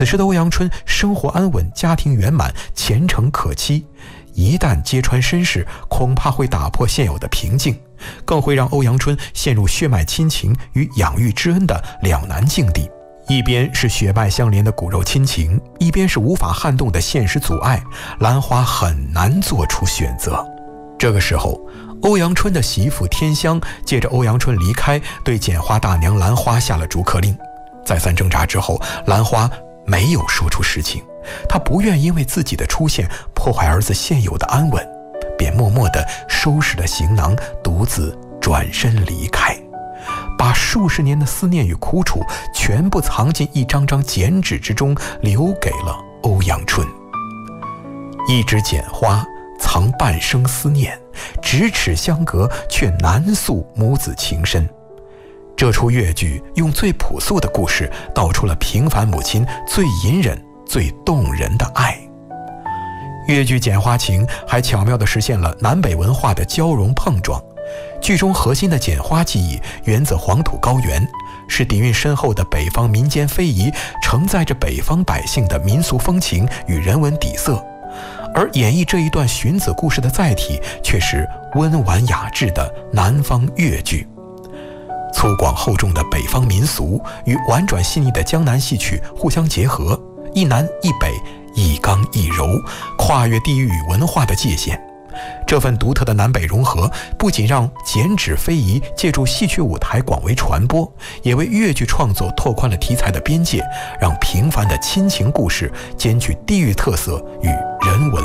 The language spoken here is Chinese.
此时的欧阳春生活安稳，家庭圆满，前程可期。一旦揭穿身世，恐怕会打破现有的平静，更会让欧阳春陷入血脉亲情与养育之恩的两难境地。一边是血脉相连的骨肉亲情，一边是无法撼动的现实阻碍，兰花很难做出选择。这个时候，欧阳春的媳妇天香借着欧阳春离开，对剪花大娘兰花下了逐客令。再三挣扎之后，兰花没有说出实情，她不愿因为自己的出现破坏儿子现有的安稳，便默默地收拾了行囊，独自转身离开，把数十年的思念与苦楚全部藏进一张张剪纸之中，留给了欧阳春。一枝剪花藏半生思念，咫尺相隔，却难诉母子情深。这出越剧用最朴素的故事道出了平凡母亲最隐忍最动人的爱。越剧《剪花情》还巧妙地实现了南北文化的交融碰撞。剧中核心的剪花技艺源自黄土高原，是底蕴深厚的北方民间非遗，承载着北方百姓的民俗风情与人文底色。而演绎这一段寻子故事的载体却是温婉雅致的南方越剧。粗犷厚重的北方民俗与婉转细腻的江南戏曲互相结合，一南一北，一刚一柔，跨越地域与文化的界限。这份独特的南北融合，不仅让剪纸非遗借助戏曲舞台广为传播，也为越剧创作拓宽了题材的边界，让平凡的亲情故事兼具地域特色与人文